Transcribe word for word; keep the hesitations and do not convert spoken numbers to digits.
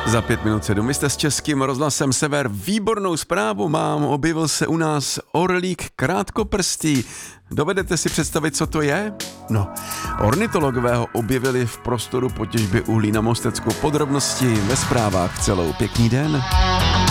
Za pět minut sedm. Vy jste s Českým rozhlasem Sever. Výbornou zprávu mám. Objevil se u nás orlík krátkoprstý. Dovedete si představit, co to je? No, ornitologové ho objevili v prostoru po těžbě uhlí na Mostecku. Podrobnosti ve zprávách celou. Pěkný den.